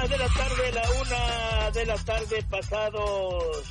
una de la tarde, pasados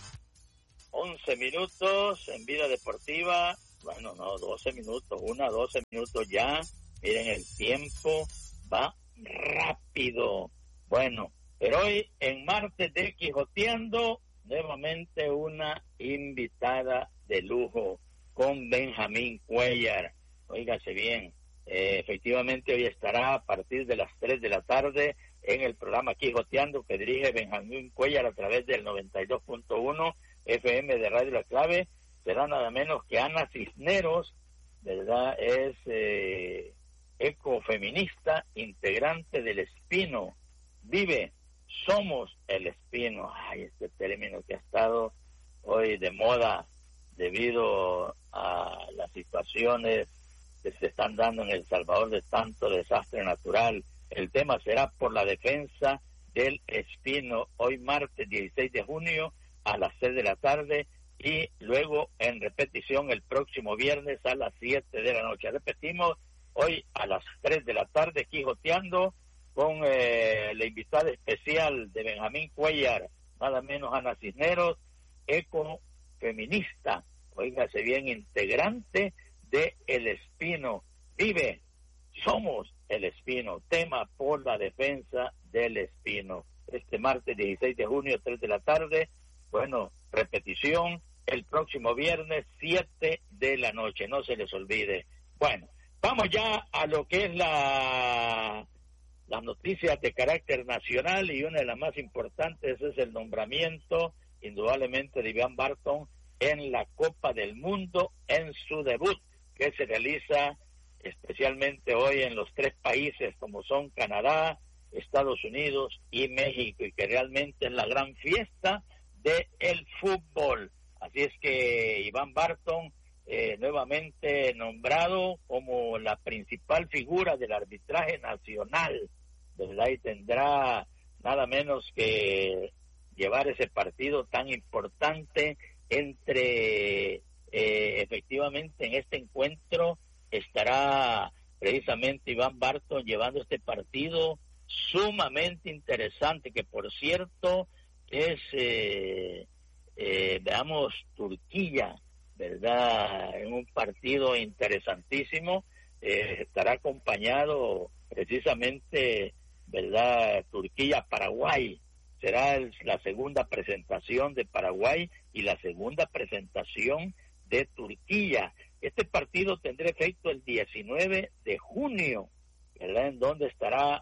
11 minutos en Vida Deportiva. Bueno, no, 12 minutos, 12 minutos ya. Miren, el tiempo va rápido. Bueno, pero hoy en martes de Quijoteando, nuevamente una invitada de lujo con Benjamín Cuéllar. Óigase bien, efectivamente hoy estará a partir de las 3 de la tarde en el programa Quijoteando que dirige Benjamín Cuéllar a través del 92.1 FM de Radio La Clave. Será nada menos que Ana Cisneros, ¿verdad? Es ecofeminista, integrante del Espino. Vive, somos el Espino. Ay, este término que ha estado hoy de moda debido a las situaciones que se están dando en El Salvador de tanto desastre natural. El tema será por la defensa del Espino, hoy martes 16 de junio a las 6 de la tarde y luego en repetición el próximo viernes a las 7 de la noche. Repetimos, hoy a las 3 de la tarde, Quijoteando con la invitada especial de Benjamín Cuéllar, nada menos Ana Cisneros, ecofeminista, óigase bien, integrante de El Espino. Vive, somos el Espino, tema por la defensa del Espino. Este martes 16 de junio, 3 de la tarde, bueno, repetición, el próximo viernes, 7 de la noche, no se les olvide. Bueno, vamos ya a lo que es las noticias de carácter nacional, y una de las más importantes es el nombramiento, indudablemente, de Iván Barton en la Copa del Mundo en su debut, que se realiza especialmente hoy en los 3 países como son Canadá, Estados Unidos y México, y que realmente es la gran fiesta del fútbol. Así es que Iván Barton, nuevamente nombrado como la principal figura del arbitraje nacional, ¿verdad? Y tendrá nada menos que llevar ese partido tan importante entre, efectivamente, en este encuentro estará precisamente Iván Barton llevando este partido sumamente interesante, que por cierto es, veamos, Turquía, ¿verdad? En un partido interesantísimo, estará acompañado precisamente, ¿verdad? Turquía-Paraguay. Será la segunda presentación de Paraguay y la segunda presentación de Turquía. Este partido tendrá efecto el 19 de junio, ¿verdad? En donde estará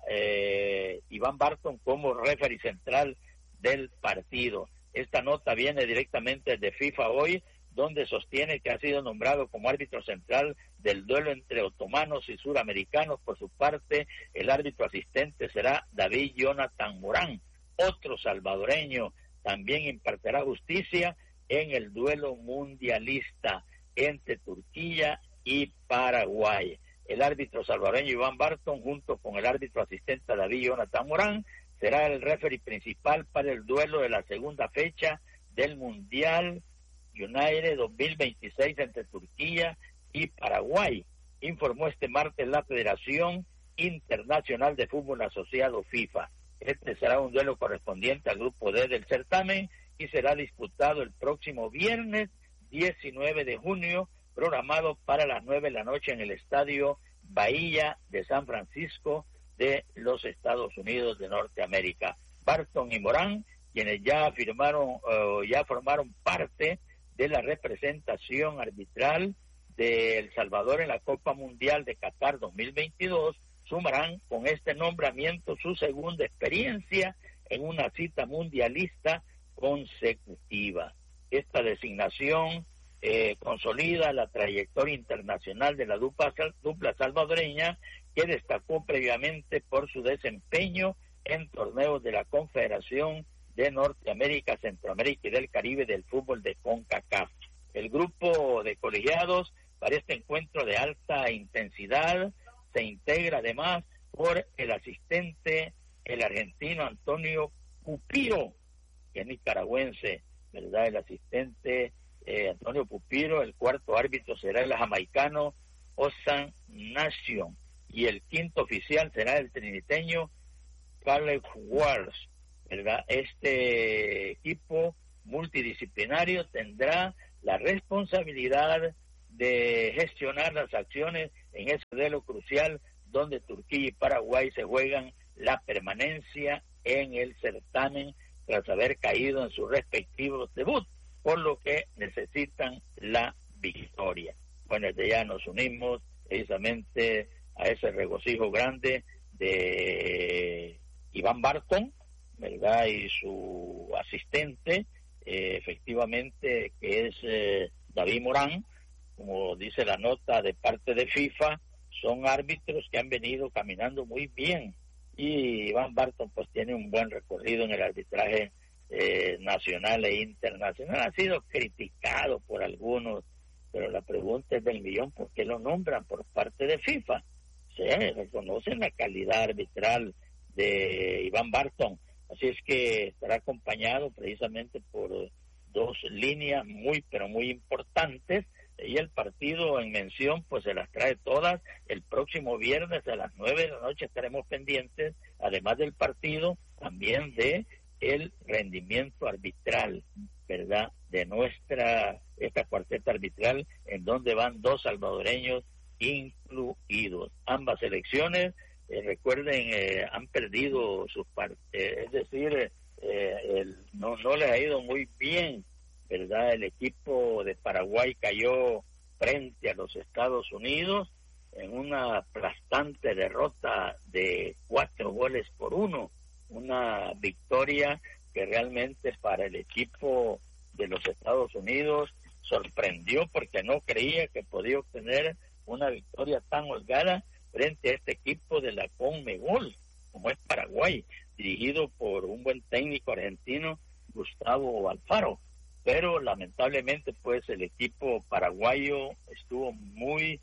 Iván Barton como referee central del partido. Esta nota viene directamente de FIFA Hoy, donde sostiene que ha sido nombrado como árbitro central del duelo entre otomanos y suramericanos. Por su parte, el árbitro asistente será David Jonathan Morán, otro salvadoreño. También impartirá justicia en el duelo mundialista entre Turquía y Paraguay. El árbitro salvadoreño Iván Barton, junto con el árbitro asistente David Jonathan Morán, será el referee principal para el duelo de la segunda fecha del Mundial United 2026 entre Turquía y Paraguay, informó este martes la Federación Internacional de Fútbol Asociado FIFA. Este será un duelo correspondiente al grupo D del certamen y será disputado el próximo viernes 19 de junio, programado para las 9 de la noche en el Estadio Bahía de San Francisco de los Estados Unidos de Norteamérica. Barton y Morán, quienes ya formaron parte de la representación arbitral de El Salvador en la Copa Mundial de Qatar 2022, sumarán con este nombramiento su segunda experiencia en una cita mundialista consecutiva. Esta designación consolida la trayectoria internacional de la dupla salvadoreña, que destacó previamente por su desempeño en torneos de la Confederación de Norteamérica, Centroamérica y del Caribe del fútbol de CONCACAF. El grupo de colegiados para este encuentro de alta intensidad se integra además por el asistente, el argentino Antonio Pupiro, que es nicaragüense, ¿verdad? El asistente Antonio Pupiro. El cuarto árbitro será el jamaicano Osan Nation, y el quinto oficial será el triniteño College Wars, ¿verdad? Este equipo multidisciplinario tendrá la responsabilidad de gestionar las acciones en ese duelo crucial donde Turquía y Paraguay se juegan la permanencia en el certamen tras haber caído en sus respectivos debuts, por lo que necesitan la victoria. Bueno, desde ya nos unimos precisamente a ese regocijo grande de Iván Barton, ¿verdad? Y su asistente, efectivamente, que es David Morán. Como dice la nota de parte de FIFA, son árbitros que han venido caminando muy bien, y Iván Barton pues tiene un buen recorrido en el arbitraje nacional e internacional. Ha sido criticado por algunos, pero la pregunta es del millón: ¿por qué lo nombran por parte de FIFA? Se reconocen la calidad arbitral de Iván Barton, así es que estará acompañado precisamente por dos líneas muy, pero muy importantes, y el partido en mención pues se las trae todas. El próximo viernes a las 9 de la noche estaremos pendientes, además del partido, también de el rendimiento arbitral, ¿verdad?, de esta cuarteta arbitral, en donde van dos salvadoreños incluidos. Ambas selecciones, recuerden, han perdido sus es decir, no les ha ido muy bien, ¿verdad? El equipo de Paraguay cayó frente a los Estados Unidos en una aplastante derrota de 4-1, una victoria que realmente para el equipo de los Estados Unidos sorprendió, porque no creía que podía obtener una victoria tan holgada frente a este equipo de la CONMEBOL, como es Paraguay, dirigido por un buen técnico argentino, Gustavo Alfaro. Pero lamentablemente pues el equipo paraguayo estuvo muy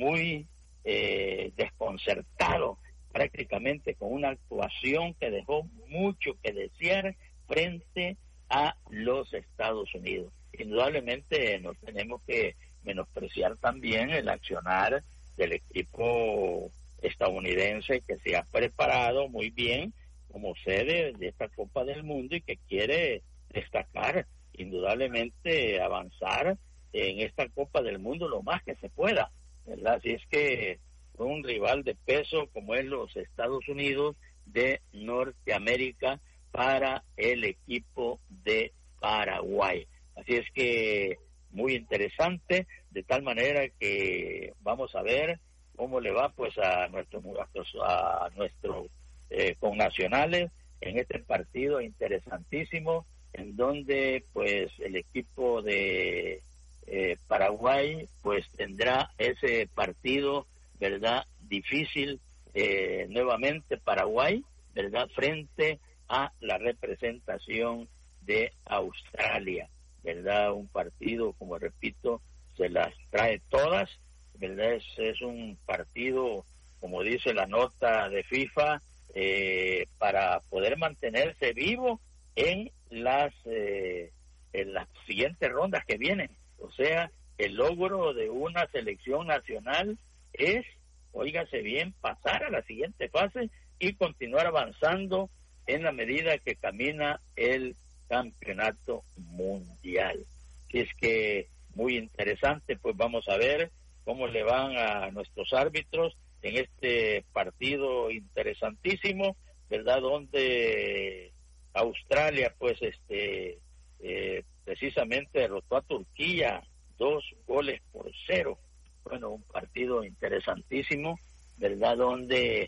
desconcertado, prácticamente con una actuación que dejó mucho que desear frente a los Estados Unidos. Indudablemente no tenemos que menospreciar también el accionar del equipo estadounidense, que se ha preparado muy bien como sede de esta Copa del Mundo y que quiere destacar, indudablemente avanzar en esta Copa del Mundo lo más que se pueda, ¿verdad? Así es que un rival de peso como es los Estados Unidos de Norteamérica para el equipo de Paraguay. Así es que muy interesante, de tal manera que vamos a ver cómo le va pues a nuestros connacionales en este partido interesantísimo, en donde pues el equipo de Paraguay pues tendrá ese partido, ¿verdad?, difícil, nuevamente Paraguay, ¿verdad?, frente a la representación de Australia, ¿verdad? Un partido, como repito, se las trae todas, ¿verdad? Es un partido, como dice la nota de FIFA, para poder mantenerse vivo en las siguientes rondas que vienen. O sea, el logro de una selección nacional es, óigase bien, pasar a la siguiente fase y continuar avanzando en la medida que camina el campeonato mundial. Y es que muy interesante, pues vamos a ver cómo le van a nuestros árbitros en este partido interesantísimo, ¿verdad?, donde Australia pues precisamente derrotó a Turquía 2-0. Bueno, un partido interesantísimo, ¿verdad?, donde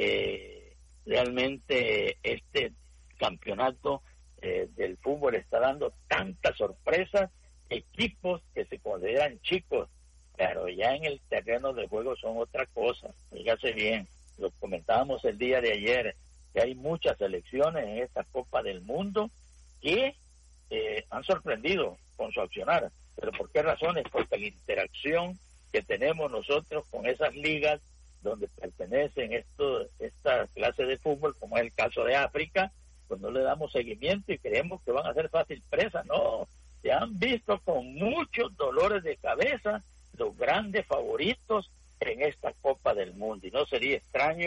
realmente este campeonato del fútbol está dando tantas sorpresas, equipos que se consideran chicos, pero ya en el terreno de juego son otra cosa. Fíjate bien, lo comentábamos el día de ayer, que hay muchas selecciones en esta Copa del Mundo que han sorprendido con su accionar. ¿Pero por qué razones? Porque la interacción que tenemos nosotros con esas ligas donde pertenecen esta clase de fútbol, como es el caso de África, pues no le damos seguimiento y creemos que van a ser fácil presa. No, se han visto con muchos dolores de cabeza los grandes favoritos en esta Copa del Mundo, y no sería extraño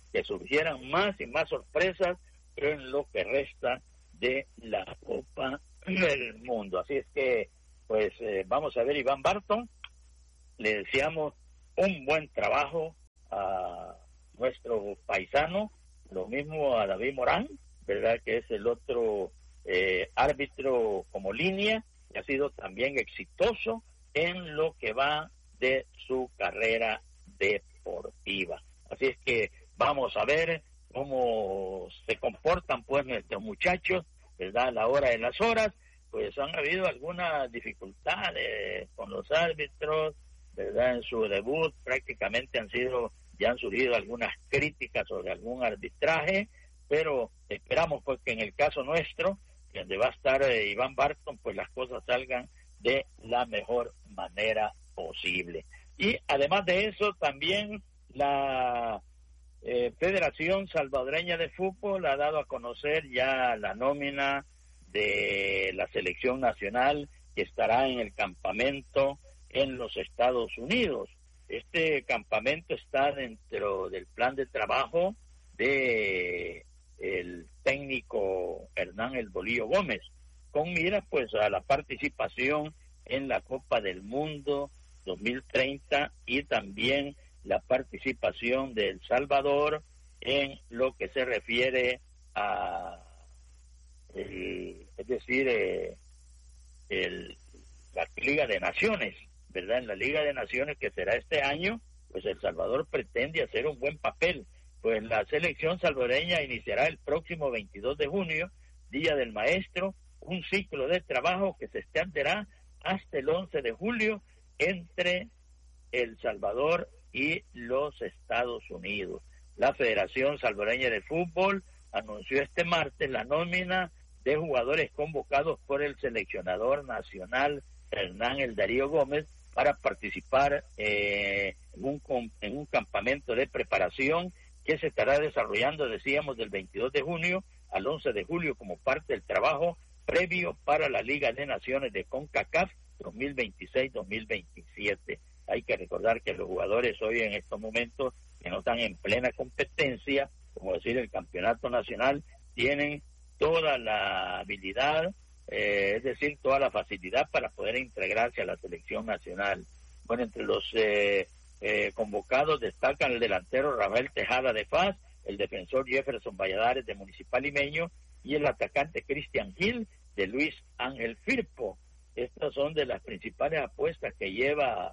que surgieran más y más sorpresas en lo que resta de la Copa del Mundo. Así es que, pues, vamos a ver, Iván Barton, le deseamos un buen trabajo a nuestro paisano, lo mismo a David Morán, ¿verdad?, que es el otro árbitro como línea, y ha sido también exitoso en lo que va de su carrera deportiva. Así es que vamos a ver cómo se comportan pues nuestros muchachos, ¿verdad?, a la hora de las horas. Pues han habido algunas dificultades con los árbitros, ¿verdad? En su debut prácticamente ya han surgido algunas críticas sobre algún arbitraje, pero esperamos pues que en el caso nuestro, donde va a estar Iván Barton, pues las cosas salgan de la mejor manera posible. Y además de eso, también la Federación Salvadoreña de Fútbol ha dado a conocer ya la nómina de la selección nacional que estará en el campamento en los Estados Unidos. Este campamento está dentro del plan de trabajo de el técnico Hernán El Bolillo Gómez, con mira pues a la participación en la Copa del Mundo 2030 y también la participación de El Salvador en lo que se refiere a la Liga de Naciones, ¿verdad? En la Liga de Naciones que será este año, pues El Salvador pretende hacer un buen papel. Pues la selección salvadoreña iniciará el próximo 22 de junio, Día del Maestro, un ciclo de trabajo que se extenderá hasta el 11 de julio entre El Salvador y los Estados Unidos. La Federación Salvadoreña de Fútbol anunció este martes la nómina de jugadores convocados por el seleccionador nacional Hernán El Darío Gómez para participar en un campamento de preparación que se estará desarrollando, decíamos, del 22 de junio al 11 de julio como parte del trabajo previo para la Liga de Naciones de CONCACAF 2026-2027. Hay que recordar que los jugadores hoy en estos momentos que no están en plena competencia, como decir el campeonato nacional, tienen toda la habilidad, es decir, toda la facilidad para poder integrarse a la selección nacional. Bueno, entre los convocados destacan el delantero Rafael Tejada de FAS, el defensor Jefferson Valladares de Municipal Limeño y el atacante Cristian Gil de Luis Ángel Firpo. Estas son de las principales apuestas que lleva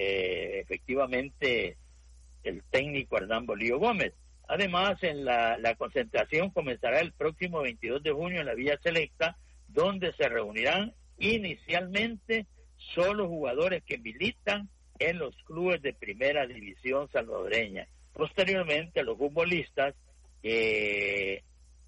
efectivamente el técnico Hernán Bolillo Gómez. Además, en la concentración comenzará el próximo 22 de junio en la Villa Selecta, donde se reunirán inicialmente solo jugadores que militan en los clubes de primera división salvadoreña. Posteriormente, los futbolistas que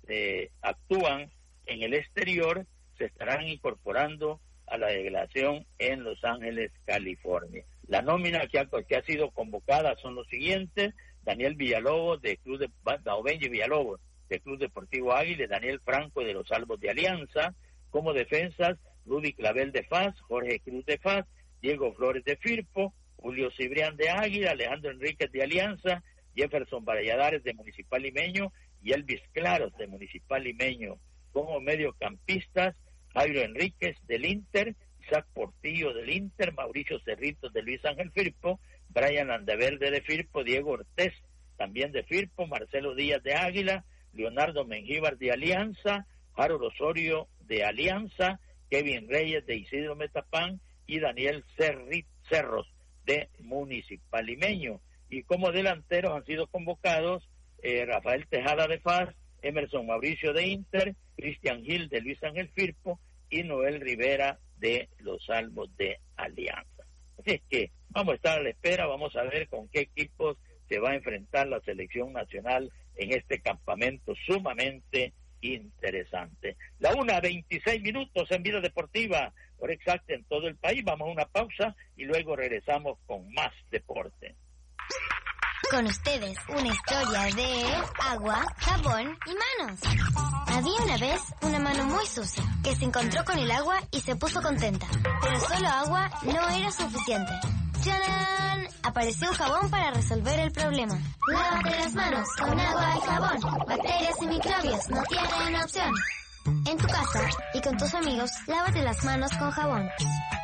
actúan en el exterior se estarán incorporando a la delegación en Los Ángeles, California. La nómina que ha sido convocada son los siguientes: Daniel Villalobos de Club de Benji Villalobos de Club Deportivo Águila, Daniel Franco de los Albos de Alianza. Como defensas, Rudy Clavel de FAS, Jorge Cruz de FAS, Diego Flores de Firpo, Julio Cibrián de Águila, Alejandro Enríquez de Alianza, Jefferson Valladares de Municipal Limeño y Elvis Claros de Municipal Limeño. Como mediocampistas, Jairo Enríquez del Inter, Isaac Portillo del Inter, Mauricio Cerritos de Luis Ángel Firpo, Brian Landeverde de Firpo, Diego Ortiz también de Firpo, Marcelo Díaz de Águila, Leonardo Mengíbar de Alianza, Harold Osorio de Alianza, Kevin Reyes de Isidro Metapán y Daniel Cerros de Municipal Limeño. Y como delanteros han sido convocados Rafael Tejada de FAS, Emerson Mauricio de Inter, Cristian Gil de Luis Ángel Firpo y Noel Rivera de los Albos de Alianza. Así es que vamos a estar a la espera, vamos a ver con qué equipos se va a enfrentar la selección nacional en este campamento sumamente interesante. La 1:26 en Vida Deportiva, por exacto en todo el país. Vamos a una pausa y luego regresamos con más deporte. Con ustedes, una historia de agua, jabón y manos. Había una vez una mano muy sucia que se encontró con el agua y se puso contenta. Pero solo agua no era suficiente. ¡Tarán! Apareció un jabón para resolver el problema. Lávate las manos con agua y jabón. Bacterias y microbios no tienen opción. En tu casa y con tus amigos, lávate las manos con jabón.